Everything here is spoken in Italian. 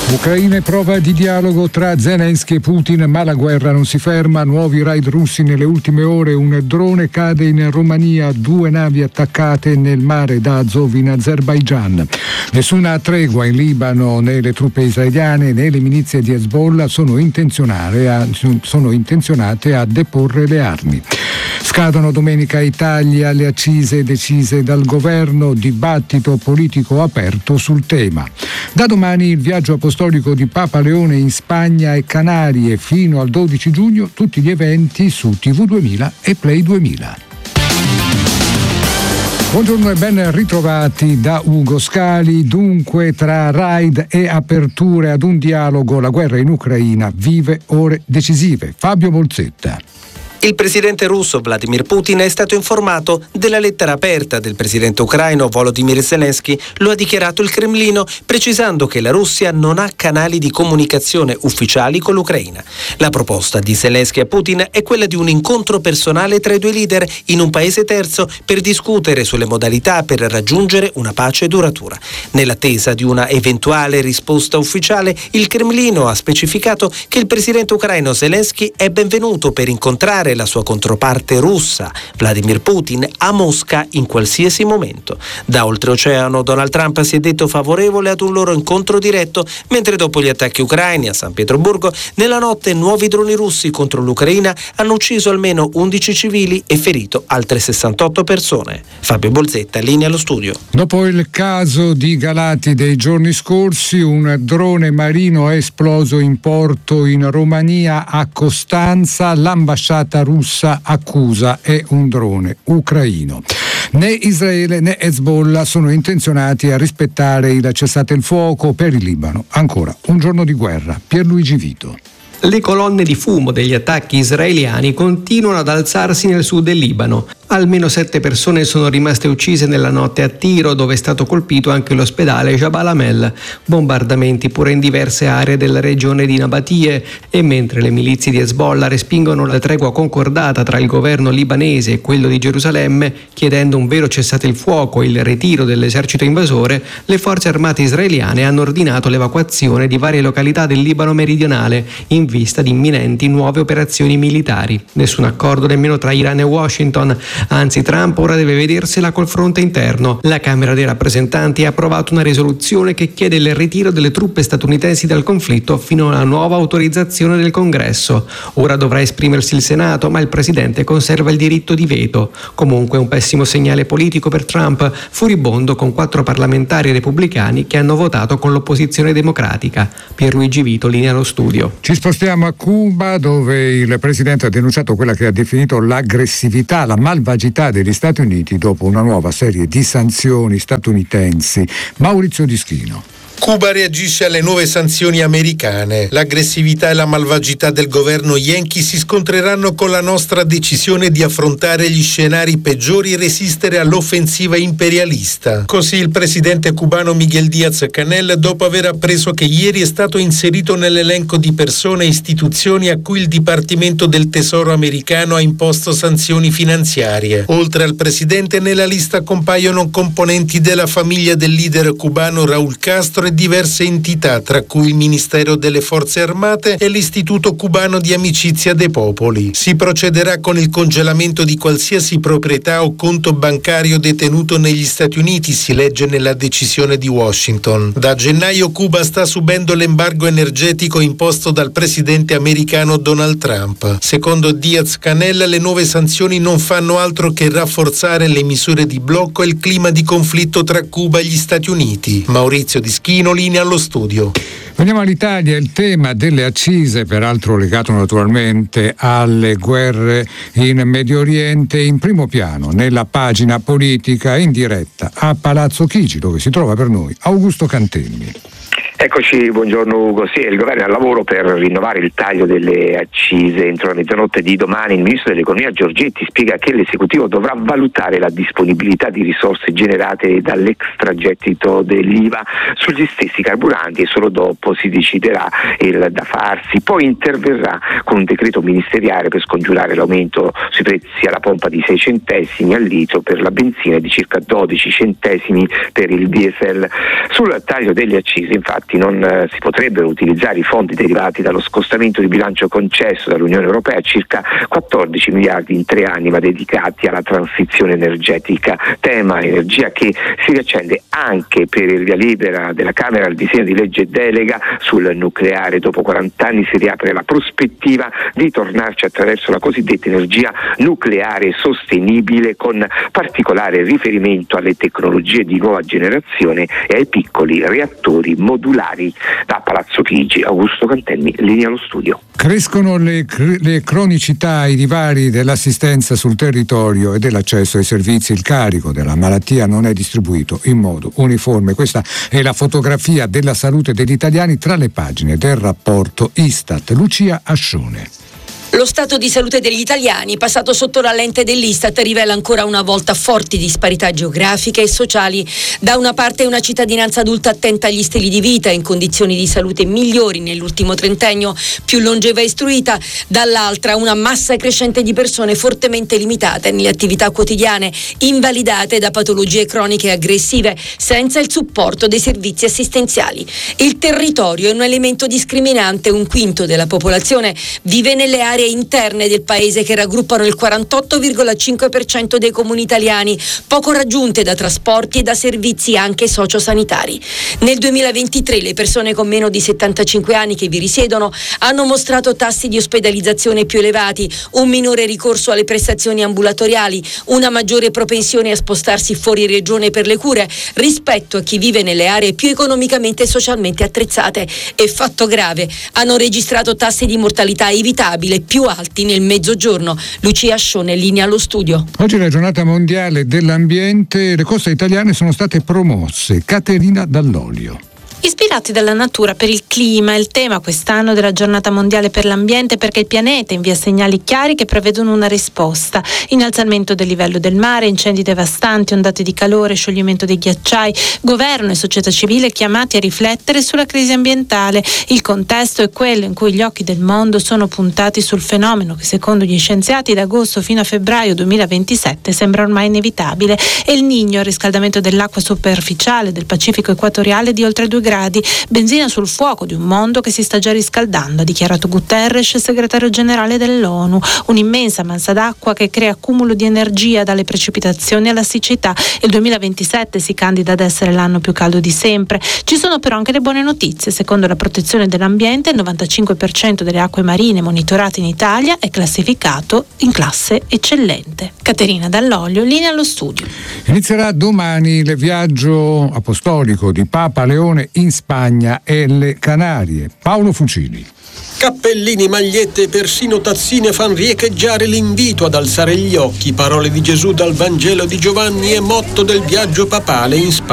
Ucraina è prova di dialogo tra Zelensky e Putin, ma la guerra non si ferma. Nuovi raid russi nelle ultime ore, un drone cade in Romania, 2 navi attaccate nel mare d'Azov in Azerbaigian. Nessuna tregua in Libano, né le truppe israeliane né le milizie di Hezbollah sono intenzionate a deporre le armi. Scadono domenica i tagli alle accise decise dal governo, dibattito politico aperto sul tema. Da domani il viaggio apostolico di Papa Leone in Spagna e Canarie, fino al 12 giugno tutti gli eventi su TV2000 e Play 2000. Buongiorno e ben ritrovati da Ugo Scali. Dunque, tra raid e aperture ad un dialogo, la guerra in Ucraina vive ore decisive. Fabio Bolzetta. Il presidente russo Vladimir Putin è stato informato della lettera aperta del presidente ucraino Volodymyr Zelensky. Lo ha dichiarato il Cremlino, precisando che la Russia non ha canali di comunicazione ufficiali con l'Ucraina. La proposta di Zelensky a Putin è quella di un incontro personale tra i due leader in un paese terzo per discutere sulle modalità per raggiungere una pace duratura. Nell'attesa di una eventuale risposta ufficiale, il Cremlino ha specificato che il presidente ucraino Zelensky è benvenuto per incontrare la sua controparte russa, Vladimir Putin, a Mosca in qualsiasi momento. Da oltreoceano Donald Trump si è detto favorevole ad un loro incontro diretto, mentre dopo gli attacchi ucraini a San Pietroburgo, nella notte nuovi droni russi contro l'Ucraina hanno ucciso almeno 11 civili e ferito altre 68 persone. Fabio Bolzetta, linea allo studio. Dopo il caso di Galati dei giorni scorsi, un drone marino è esploso in porto in Romania a Costanza. L'ambasciata russa accusa è un drone ucraino. Né Israele né Hezbollah sono intenzionati a rispettare il cessate il fuoco per il Libano. Ancora un giorno di guerra. Pierluigi Vito. Le colonne di fumo degli attacchi israeliani continuano ad alzarsi nel sud del Libano. Almeno 7 persone sono rimaste uccise nella notte a Tiro, dove è stato colpito anche l'ospedale Jabal Amel. Bombardamenti pure in diverse aree della regione di Nabatie. E mentre le milizie di Hezbollah respingono la tregua concordata tra il governo libanese e quello di Gerusalemme, chiedendo un vero cessate il fuoco e il ritiro dell'esercito invasore, le forze armate israeliane hanno ordinato l'evacuazione di varie località del Libano meridionale in vista di imminenti nuove operazioni militari. Nessun accordo nemmeno tra Iran e Washington. Anzi, Trump ora deve vedersela col fronte interno. La Camera dei rappresentanti ha approvato una risoluzione che chiede il ritiro delle truppe statunitensi dal conflitto fino a una nuova autorizzazione del Congresso. Ora dovrà esprimersi il Senato, ma il presidente conserva il diritto di veto. Comunque un pessimo segnale politico per Trump, furibondo con 4 parlamentari repubblicani che hanno votato con l'opposizione democratica. Pierluigi Vito, linea allo studio. Ci spostiamo a Cuba, dove il presidente ha denunciato quella che ha definito l'aggressività, la malvagità degli Stati Uniti dopo una nuova serie di sanzioni statunitensi. Maurizio Dischino. Cuba reagisce alle nuove sanzioni americane. L'aggressività e la malvagità del governo Yankee si scontreranno con la nostra decisione di affrontare gli scenari peggiori e resistere all'offensiva imperialista. Così il presidente cubano Miguel Díaz-Canel, dopo aver appreso che ieri è stato inserito nell'elenco di persone e istituzioni a cui il Dipartimento del Tesoro americano ha imposto sanzioni finanziarie. Oltre al presidente, nella lista compaiono componenti della famiglia del leader cubano Raúl Castro e diverse entità, tra cui il Ministero delle Forze Armate e l'Istituto Cubano di Amicizia dei Popoli. Si procederà con il congelamento di qualsiasi proprietà o conto bancario detenuto negli Stati Uniti, si legge nella decisione di Washington. Da gennaio Cuba sta subendo l'embargo energetico imposto dal presidente americano Donald Trump. Secondo Díaz-Canel, le nuove sanzioni non fanno altro che rafforzare le misure di blocco e il clima di conflitto tra Cuba e gli Stati Uniti. Maurizio Dischino, linea allo studio. Veniamo all'Italia. Il tema delle accise, peraltro legato naturalmente alle guerre in Medio Oriente, in primo piano nella pagina politica in diretta a Palazzo Chigi, dove si trova per noi Augusto Cantelli. Eccoci, buongiorno Ugo. Sì, il governo è al lavoro per rinnovare il taglio delle accise entro la mezzanotte di domani. Il ministro dell'economia Giorgetti spiega che l'esecutivo dovrà valutare la disponibilità di risorse generate dall'extragettito dell'IVA sugli stessi carburanti e solo dopo si deciderà il da farsi. Poi interverrà con un decreto ministeriale per scongiurare l'aumento sui prezzi alla pompa di 6 centesimi al litro per la benzina e di circa 12 centesimi per il diesel. Sul taglio delle accise, infatti, infatti non si potrebbero utilizzare i fondi derivati dallo scostamento di bilancio concesso dall'Unione Europea, circa 14 miliardi in 3 anni, ma dedicati alla transizione energetica, tema energia che si riaccende anche per il via libera della Camera al disegno di legge delega sul nucleare. Dopo 40 anni si riapre la prospettiva di tornarci attraverso la cosiddetta energia nucleare sostenibile, con particolare riferimento alle tecnologie di nuova generazione e ai piccoli reattori modulari. Da Palazzo Chigi, Augusto Cantelmi, linea allo studio. Crescono le cronicità, i divari dell'assistenza sul territorio e dell'accesso ai servizi. Il carico della malattia non è distribuito in modo uniforme. Questa è la fotografia della salute degli italiani tra le pagine del rapporto Istat. Lucia Ascione. Lo stato di salute degli italiani, passato sotto la lente dell'Istat, rivela ancora una volta forti disparità geografiche e sociali. Da una parte una cittadinanza adulta attenta agli stili di vita, in condizioni di salute migliori nell'ultimo trentennio, più longeva e istruita; dall'altra una massa crescente di persone fortemente limitate nelle attività quotidiane, invalidate da patologie croniche aggressive, senza il supporto dei servizi assistenziali. Il territorio è un elemento discriminante. 1/5 della popolazione vive nelle aree interne del paese, che raggruppano il 48,5% dei comuni italiani, poco raggiunte da trasporti e da servizi anche sociosanitari. Nel 2023 le persone con meno di 75 anni che vi risiedono hanno mostrato tassi di ospedalizzazione più elevati, un minore ricorso alle prestazioni ambulatoriali, una maggiore propensione a spostarsi fuori regione per le cure rispetto a chi vive nelle aree più economicamente e socialmente attrezzate. E fatto grave, hanno registrato tassi di mortalità evitabile più alti nel mezzogiorno. Lucia Ascione, linea allo studio. Oggi è la giornata mondiale dell'ambiente. Le coste italiane sono state promosse. Caterina Dall'Olio. Ispirati dalla natura per il clima, il tema quest'anno della giornata mondiale per l'ambiente, perché il pianeta invia segnali chiari che prevedono una risposta: innalzamento del livello del mare, incendi devastanti, ondate di calore, scioglimento dei ghiacciai. Governo e società civile chiamati a riflettere sulla crisi ambientale. Il contesto è quello in cui gli occhi del mondo sono puntati sul fenomeno che, secondo gli scienziati, da agosto fino a febbraio 2027 sembra ormai inevitabile. El Niño, riscaldamento dell'acqua superficiale del Pacifico equatoriale di oltre 2 gradi, benzina sul fuoco di un mondo che si sta già riscaldando, ha dichiarato Guterres, segretario generale dell'ONU. Un'immensa massa d'acqua che crea accumulo di energia dalle precipitazioni alla siccità. Il 2027 si candida ad essere l'anno più caldo di sempre. Ci sono però anche le buone notizie. Secondo la protezione dell'ambiente, il 95% delle acque marine monitorate in Italia è classificato in classe eccellente. Caterina Dall'Olio, linea allo studio. Inizierà domani il viaggio apostolico di Papa Leone in Spagna e le Canarie. Paolo Fucili. Cappellini, magliette e persino tazzine fan riecheggiare l'invito ad alzare gli occhi. Parole di Gesù dal Vangelo di Giovanni e motto del viaggio papale in Spagna.